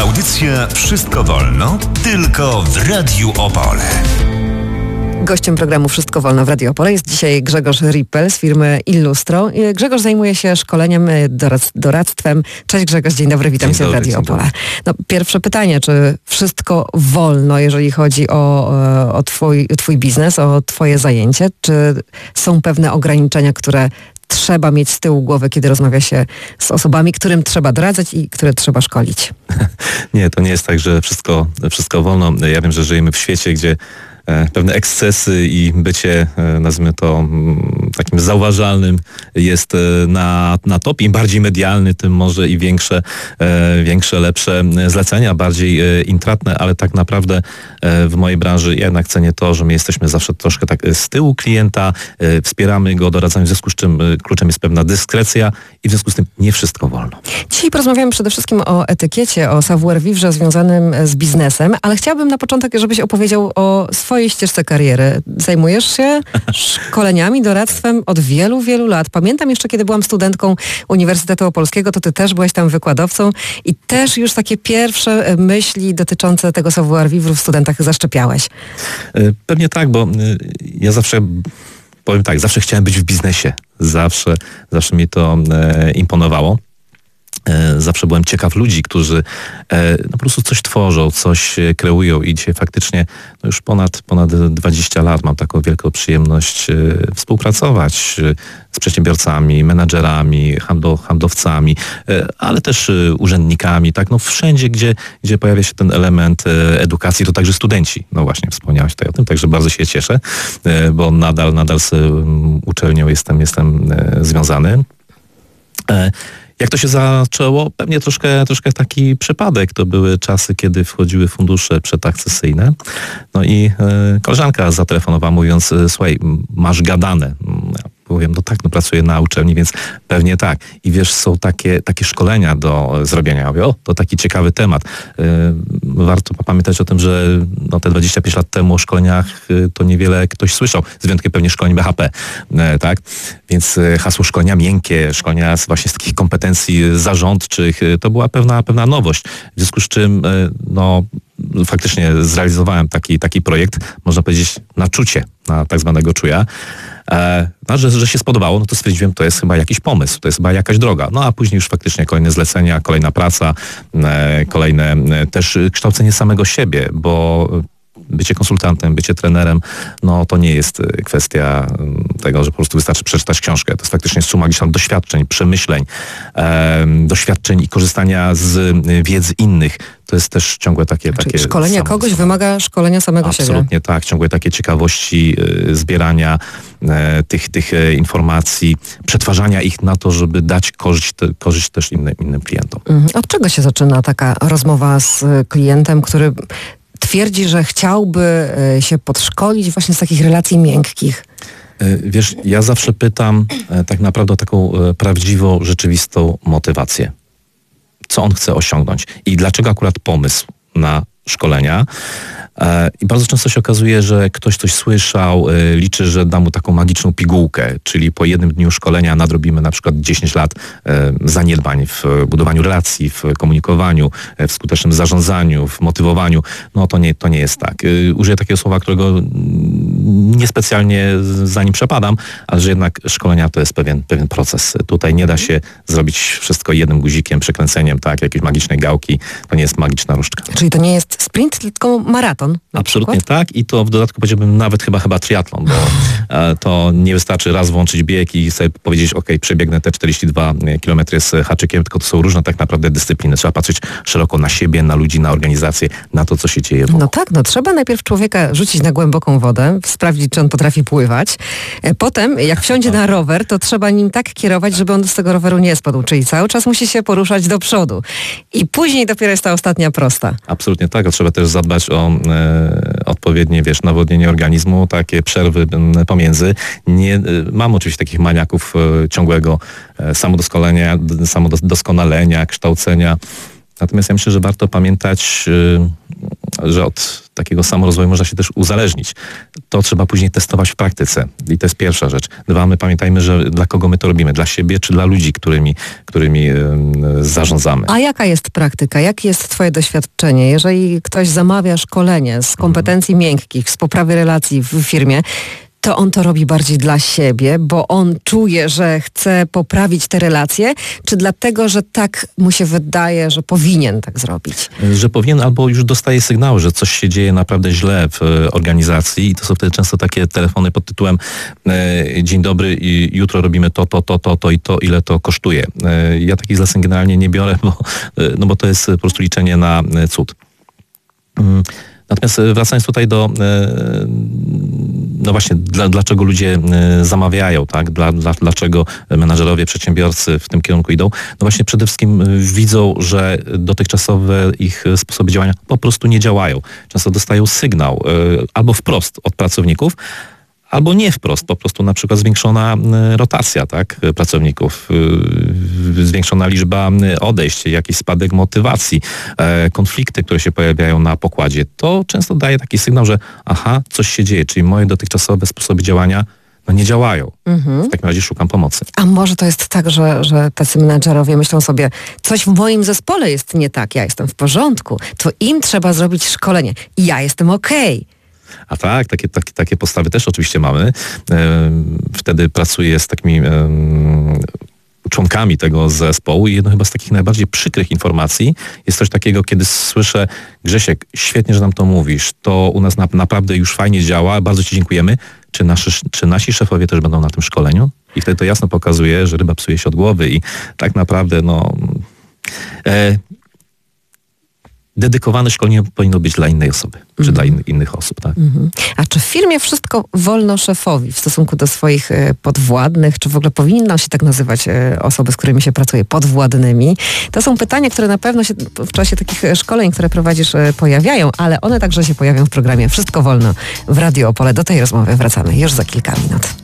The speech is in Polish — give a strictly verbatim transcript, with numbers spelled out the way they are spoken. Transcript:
Audycja Wszystko Wolno tylko w Radiu Opole. Gościem programu Wszystko Wolno w Radio Opole jest dzisiaj Grzegorz Rippel z firmy Illustro. Grzegorz zajmuje się szkoleniem, doradztwem. Cześć Grzegorz, dzień dobry, witam cię w Radio Opole. No, pierwsze pytanie, czy wszystko wolno, jeżeli chodzi o, o twój, twój biznes, o twoje zajęcie? Czy są pewne ograniczenia, które trzeba mieć z tyłu głowy, kiedy rozmawia się z osobami, którym trzeba doradzać i które trzeba szkolić? Nie, to nie jest tak, że wszystko, wszystko wolno. Ja wiem, że żyjemy w świecie, gdzie pewne ekscesy i bycie, nazwijmy to, takim zauważalnym jest na, na topie. Im bardziej medialny, tym może i większe, większe, lepsze zlecenia, bardziej intratne, ale tak naprawdę w mojej branży ja jednak cenię to, że my jesteśmy zawsze troszkę tak z tyłu klienta, wspieramy go, doradzamy, w związku z czym kluczem jest pewna dyskrecja i w związku z tym nie wszystko wolno. Dzisiaj porozmawiamy przede wszystkim o etykiecie, o savoir-vivre związanym z biznesem, ale chciałabym na początek, żebyś opowiedział o swojej ścieżce kariery. Zajmujesz się szkoleniami, doradztwem od wielu, wielu lat. Pamiętam jeszcze, kiedy byłam studentką Uniwersytetu Opolskiego, to ty też byłeś tam wykładowcą i też już takie pierwsze myśli dotyczące tego savoir-vivre w studentach zaszczepiałeś. Pewnie tak, bo ja zawsze, powiem tak, zawsze chciałem być w biznesie. Zawsze, zawsze mi to e, imponowało. Zawsze byłem ciekaw ludzi, którzy no, po prostu coś tworzą, coś kreują i dzisiaj faktycznie no, już ponad, ponad dwadzieścia lat mam taką wielką przyjemność współpracować z przedsiębiorcami, menadżerami, handlow, handlowcami, ale też urzędnikami, tak, no wszędzie, gdzie, gdzie pojawia się ten element edukacji, to także studenci. No właśnie, wspomniałeś tutaj o tym, także bardzo się cieszę, bo nadal, nadal z uczelnią jestem, jestem związany. Jak to się zaczęło? Pewnie troszkę, troszkę taki przypadek. To były czasy, kiedy wchodziły fundusze przedakcesyjne. No i e, koleżanka zatelefonowała mówiąc, słuchaj, masz gadane. Ja powiem, no tak, no pracuję na uczelni, więc pewnie tak. I wiesz, są takie, takie szkolenia do zrobienia. Ja mówię, o, to taki ciekawy temat. E, warto pamiętać o tym, że no, te dwadzieścia pięć lat temu o szkoleniach e, to niewiele ktoś słyszał. Z wyjątkiem pewnie szkoleń B H P. E, tak? Więc e, hasło szkolenia miękkie, szkolenia z właśnie z takich kompetencji zarządczych, to była pewna, pewna nowość. W związku z czym e, no, faktycznie zrealizowałem taki, taki projekt, można powiedzieć, na czucie, na tak zwanego czuja. E, no, że, że się spodobało, no to stwierdziłem, to jest chyba jakiś pomysł, to jest chyba jakaś droga. No a później już faktycznie kolejne zlecenia, kolejna praca, e, kolejne e, też kształcenie samego siebie, bo bycie konsultantem, bycie trenerem, no to nie jest kwestia tego, że po prostu wystarczy przeczytać książkę. To jest faktycznie suma gdzieś tam doświadczeń, przemyśleń, e, doświadczeń i korzystania z wiedzy innych. To jest też ciągłe takie... Czyli takie szkolenie samo, kogoś wymaga szkolenia samego absolutnie siebie. Absolutnie tak, ciągłe takie ciekawości, y, zbierania y, tych, tych y, informacji, przetwarzania ich na to, żeby dać korzyść, te, korzyść też innym, innym klientom. Mhm. Od czego się zaczyna taka rozmowa z klientem, który twierdzi, że chciałby się podszkolić właśnie z takich relacji miękkich? Wiesz, ja zawsze pytam tak naprawdę o taką prawdziwą, rzeczywistą motywację. Co on chce osiągnąć i dlaczego akurat pomysł na szkolenia. I bardzo często się okazuje, że ktoś coś słyszał, liczy, że da mu taką magiczną pigułkę, czyli po jednym dniu szkolenia nadrobimy na przykład dziesięć lat zaniedbań w budowaniu relacji, w komunikowaniu, w skutecznym zarządzaniu, w motywowaniu. No to nie, to nie jest tak. Użyję takiego słowa, którego niespecjalnie za nim przepadam, ale że jednak szkolenia to jest pewien, pewien proces. Tutaj nie da się zrobić wszystko jednym guzikiem, przekręceniem, tak, jakiejś magicznej gałki. To nie jest magiczna różdżka. Czyli to nie jest sprint, tylko maraton? Absolutnie przykład? Tak i to w dodatku powiedziałbym nawet chyba chyba triatlon, bo e, to nie wystarczy raz włączyć bieg i sobie powiedzieć, ok, przebiegnę te czterdzieści dwa kilometry z haczykiem, tylko to są różne tak naprawdę dyscypliny. Trzeba patrzeć szeroko na siebie, na ludzi, na organizację, na to, co się dzieje wokół. No tak, no trzeba najpierw człowieka rzucić na głęboką wodę, sprawdzić, czy on potrafi pływać. Potem, jak wsiądzie na rower, to trzeba nim tak kierować, żeby on z tego roweru nie spadł, czyli cały czas musi się poruszać do przodu. I później dopiero jest ta ostatnia prosta. Absolutnie tak, a trzeba też zadbać o e, odpowiednie, wiesz, nawodnienie organizmu, takie przerwy m, pomiędzy. Nie, e, mam oczywiście takich maniaków e, ciągłego e, samodoskonalenia, samodoskonalenia, kształcenia. Natomiast ja myślę, że warto pamiętać, e, że od takiego samorozwoju można się też uzależnić. To trzeba później testować w praktyce. I to jest pierwsza rzecz. Dwa, my pamiętajmy, że dla kogo my to robimy? Dla siebie czy dla ludzi, którymi, którymi yy, zarządzamy? A jaka jest praktyka? Jakie jest twoje doświadczenie? Jeżeli ktoś zamawia szkolenie z kompetencji hmm. miękkich, z poprawy relacji w firmie, to on to robi bardziej dla siebie, bo on czuje, że chce poprawić te relacje, czy dlatego, że tak mu się wydaje, że powinien tak zrobić? Że powinien, albo już dostaje sygnały, że coś się dzieje naprawdę źle w organizacji i to są wtedy często takie telefony pod tytułem e, dzień dobry i jutro robimy to, to, to, to, to i to, ile to kosztuje. E, ja takich zleceń generalnie nie biorę, bo, no bo to jest po prostu liczenie na cud. Mm. Natomiast wracając tutaj do, no właśnie, dla, dlaczego ludzie zamawiają, tak? Dla, dla, dlaczego menadżerowie, przedsiębiorcy w tym kierunku idą? No właśnie przede wszystkim widzą, że dotychczasowe ich sposoby działania po prostu nie działają. Często dostają sygnał albo wprost od pracowników, albo nie wprost, po prostu na przykład zwiększona rotacja, tak, pracowników, zwiększona liczba odejść, jakiś spadek motywacji, konflikty, które się pojawiają na pokładzie. To często daje taki sygnał, że aha, coś się dzieje, czyli moje dotychczasowe sposoby działania no nie działają. Mhm. W takim razie szukam pomocy. A może to jest tak, że, że tacy menadżerowie myślą sobie, coś w moim zespole jest nie tak, ja jestem w porządku, to im trzeba zrobić szkolenie i ja jestem okej. Okay. A tak, takie, takie, takie postawy też oczywiście mamy. Wtedy pracuję z takimi członkami tego zespołu i jedno chyba z takich najbardziej przykrych informacji jest coś takiego, kiedy słyszę: Grzesiek, świetnie, że nam to mówisz, to u nas na, naprawdę już fajnie działa, bardzo ci dziękujemy. Czy, naszy, czy nasi szefowie też będą na tym szkoleniu? I wtedy to jasno pokazuje, że ryba psuje się od głowy i tak naprawdę no... E, dedykowane szkolenie powinno być dla innej osoby, mm. czy dla in, innych osób. Tak? Mm-hmm. A czy w firmie wszystko wolno szefowi w stosunku do swoich e, podwładnych? Czy w ogóle powinno się tak nazywać e, osoby, z którymi się pracuje, podwładnymi? To są pytania, które na pewno się w czasie takich szkoleń, które prowadzisz, e, pojawiają, ale one także się pojawią w programie Wszystko Wolno w Radio Opole. Do tej rozmowy wracamy już za kilka minut.